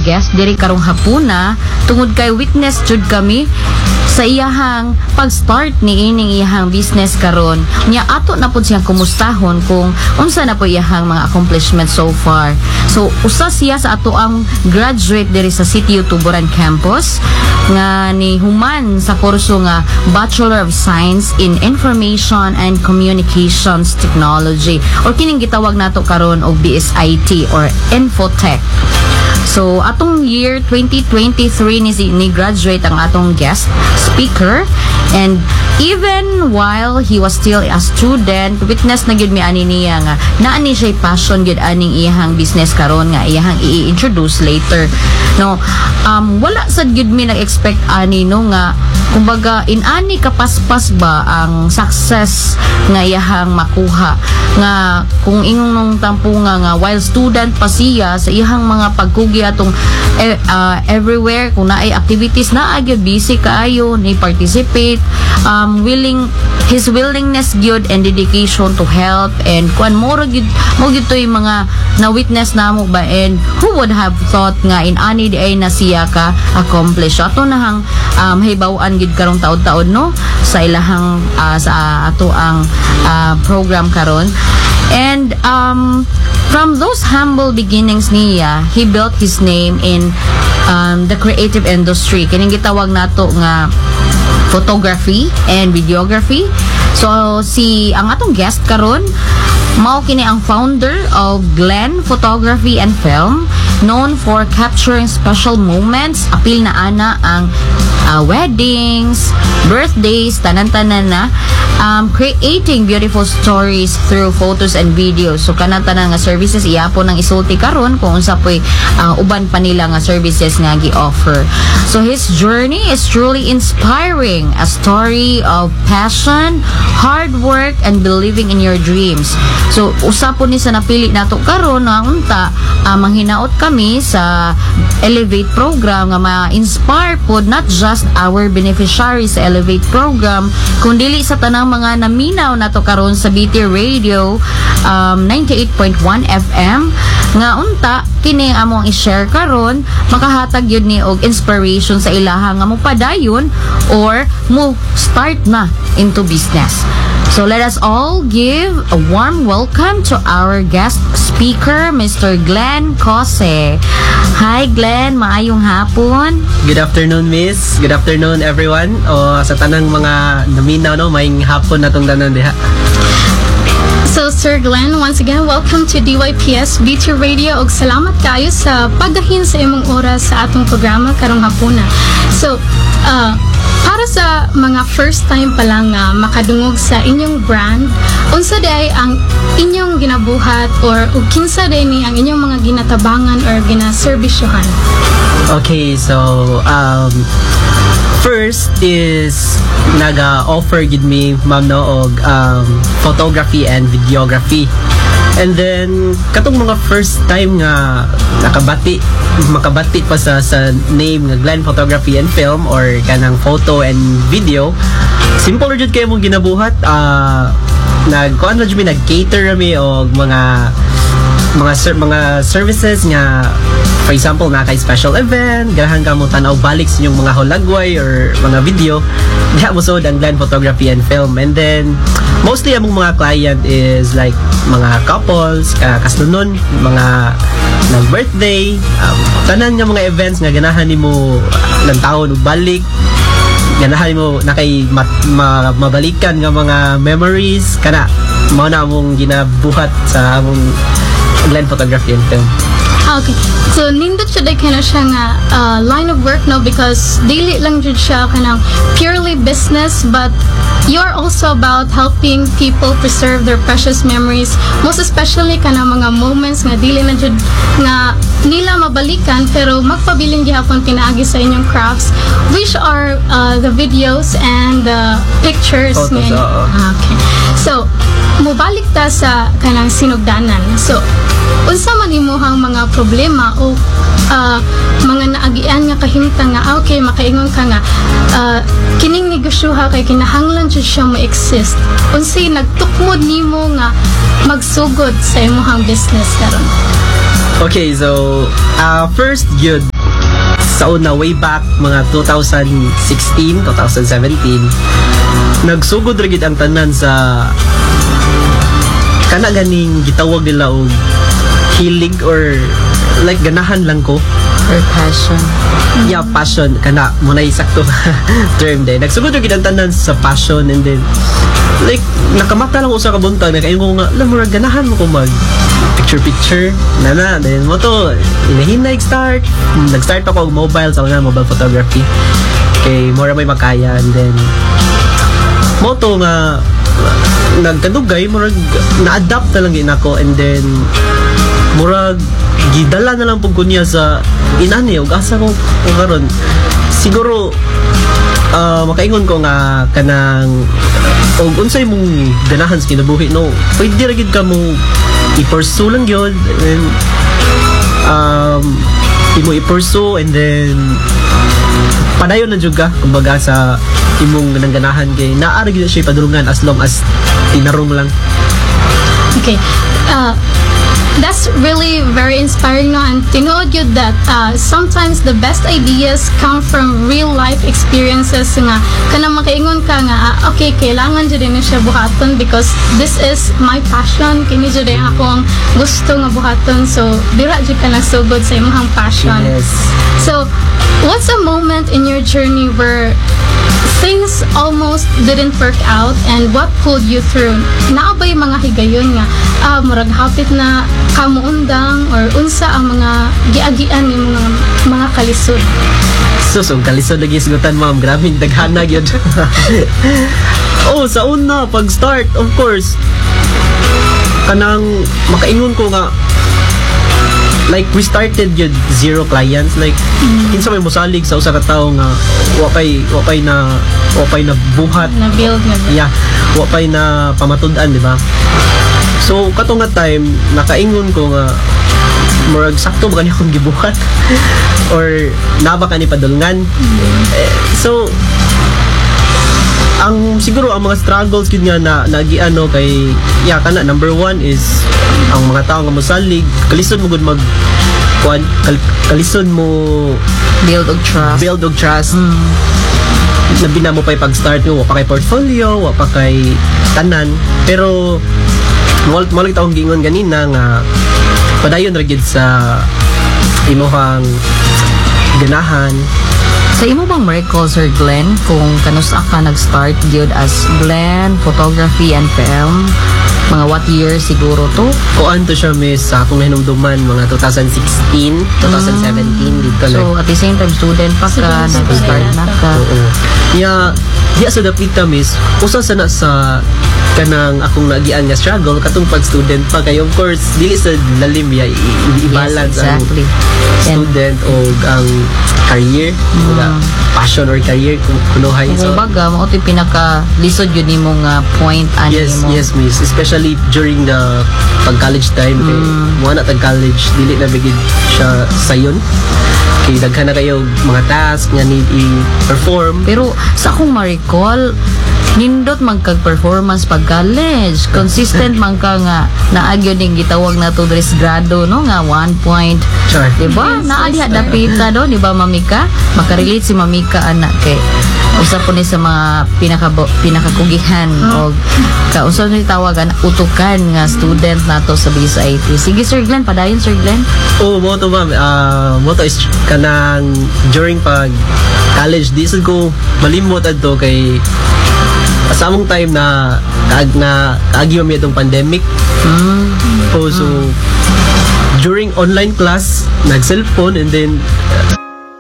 guest diri karong hapuna tungod kay witness jud kami sa iyahang pag-start ni ining iyahang business karon. Nya ato na pud siyang kumustahon kung unsa na po iyahang mga accomplishments so far. So usa siya sa ato ang graduate diri sa City Tuburan campus nga ni human sa kurso nga Bachelor of Science in Information and Communications Technology or kining gitawag nato karon og BSIT or Infotech. So, atong year 2023 ni graduate ang atong guest speaker, and even while he was still a student, witness na gyud mi ani niya nga naani siya passion gyud aning iyahang business karon nga iyahang i-introduce later. No, wala sad gyud mi nag-expect ani no nga kumbaga inani kapaspas ba ang success nga iyahang makuha nga kung ingong nung tampunga nga while student pa siya sa iyahang mga pagkugi atong everywhere kung naay activities na gyud busy kaayo ni participate, his willingness gyud and dedication to help and kuan mo gyud toy mga na witness namo ba, and who would have thought nga inani di ay na siya ka accomplish. So, ato nahang hibaw-an gid karong taon-taon no sa ilahang sa ato ang program karon. And from those humble beginnings niya, he built his name in the creative industry. Kining gitawag nato nga photography and videography. So ang atong guest karon mao kini ang founder of Glenn Photography and Film, known for capturing special moments. Apil na ana ang weddings, birthdays, tanan-tanan na, creating beautiful stories through photos and videos. So tanan nga services iyapo nang isulti karon kung unsa poy uban pa nila nga services nga gi-offer. So his journey is truly inspiring, a story of passion, hard work, and believing in your dreams. So usa po ni sa napili nato karon nga unta manghinaot kami sa Elevate program nga ma-inspire pod not just our beneficiaries sa Elevate program kundi sa tanang mga naminaw nato karon sa BT Radio 98.1 FM nga unta kini among i-share karon makahatag yun ni og inspiration sa ilaha nga mo padayon or mo start na into business. So let us all give a warm welcome to our guest speaker, Mr. Glenn Cose. Hi Glenn, maayong hapon. Good afternoon, Miss. Good afternoon, everyone. Sa tanang mga naminaw, no, maayong hapon na tong tanan diha. So Sir Glenn, once again, welcome to DYPS BT Radio ug salamat kayo sa pagdahin sa imong oras sa atong programa karong hapuna. So, para sa mga first time pa lang nga makadungog sa inyong brand, unsa day ang inyong ginabuhat or ug kinsa day ni ang inyong mga ginatabangan or ginaserbisyohan? Okay, so first is naga-offer gid mi ma'am no og photography and videography. And then katong mga first time nga makabati pa sa name nga Glenn Photography and Film or kanang photo and video, simple jud kay mong ginabuhat. Nagkuan na jud mi, nag-cater mi og mga services nga, for example na kay special event ganahan ka mo tanaw balik sa inyong mga hulagway or mga video diha mo sud ang Glenn Photography and Film. And then mostly among mga client is like mga couples, kasnunon, mga nag-birthday, tanan nga mga events nga ganahan nimo ng taon ug balik, ganahan mo na kay mabalikan nga mga memories kana mao na among ginabuhat sa among Glenn Photography and Film. Okay. So, nindot siya day kana siya nga line of work, no? Because daily lang jud siya kanang purely business, but you're also about helping people preserve their precious memories, most especially kanang mga moments nga dili na jud nga nila mabalikan pero magpabiling gihapon pinaagi sa inyong crafts, which are the videos and the pictures. Photos, okay. So, mubalik ta sa kanang sinugdanan. So, unsa man imuhang mga problema o mga naagian nga kahimtang nga okay makaingon ka nga kining negosyoha kay kinahanglan jud siya ma-exist, unsay nagtukmod nimo nga magsugod sa imuhang business karon? Okay, so first good sa una way back mga 2016, 2017 nagsugod ra gid ang tanan sa kana ganing gitawag nila og hilig or like ganahan lang ko. Or passion. Yeah, passion kana mo na sakto term din. Nagsugod ra gid ang tanan sa passion, and then like nakamata lang ko sa kabuntag na kayo ko nga alam mo ra ganahan mo ko mag picture then mo to inahinay nag-start ako og mobile sa una mobile photography kay mura may makaya, and then mo to nga nagkadugay murag na-adapt na lang gid nako, and then murag gidala na lang pug kunya sa inani ug asa ko karon siguro makaingon ko nga kanang og unsay mong ganahan sa kinabuhi no pwede ra gid ka mo i-pursue lang yun, and imo i-pursue, and then padayon na jud ka kumbaga sa imong ganahan kay naara gyud siya padulungan as long as tinarong lang. Okay. That's really very inspiring, no? And tinuod yun that sometimes the best ideas come from real life experiences nga kanang makaingon ka nga okay, kailangan jud din siya buhaton because this is my passion, kini jud din akong gusto nga buhaton, so dira jud ka nagsugod sa imong passion. Yes. So what's a moment in your journey where things almost didn't work out, and what pulled you through? Naa ba'y mga higayon nga murag hapit na kamuundang or unsa ang mga giagian ni mga kalisod? Ang kalisod lagi sigutan ma'am, grabe daghana gyud. Sa una pag start of course kanang makaingon ko nga like we started yun 0 clients, like kinsa may mosalig sa usa ka tawo nga wapay na buhat Na build nga. yeah wapay na pamatud-an, di ba? So katong nga time nakaingon ko nga murag sakto ba kani akong gibuhat or naba ka ni padulngan. So ang siguro ang mga struggles gid nga na nagiano kay kana number 1 is ang mga tao nga mosalig kalisod mo gud mag kalisod mo Build og trust. Labi na mo pa'y pag-start mo, wapa kay portfolio, wapa kay tanan, pero malig taong gingon ganina nga padayon ra gid sa imuhang ganahan. Sa imo bang recall, Sir Glenn, kung kanusa ka nag-start gyud as Glenn Photography and Film? Mga what year siguro to? Kuan to siya miss sa akong hinumduman mga 2016, 2017 dito like. So, at the same time, student pa ka, nag-start na ka. Oo. Diya sa dapita miss, usa sana sa kanang akong nagian nga struggle katong pag student pa kay of course dili sa lalim ya i-balance yes, exactly. ang student o ang career passion or career kunuhay So, baga, mo ito pinaka lisod yun nimo nga point ani mo. Yes miss, especially during the pag-college time kay mo na tag-college dili na bigid siya sayon kay daghan na kayo mga task nga need i-perform. Pero sa akong ma-recall, nindot magkag-performance pag college. Consistent man ka nga naagyo ning gitawag na to dress grado no nga 1 point. Sure. Diba? Naadiha dapita do, diba Mamika? Makarelate si Mamika anak kay usa po ni sa mga pinakakugihan o kausa ni tawagan utukan nga student nato sa BSIT. Sige Sir Glenn, padayon Sir Glenn. Mo to ma'am, mo to is kanang during pag college di sad ko malimot adto kay sa among time na kaagi mo itong pandemic. So during online class nag cellphone, and then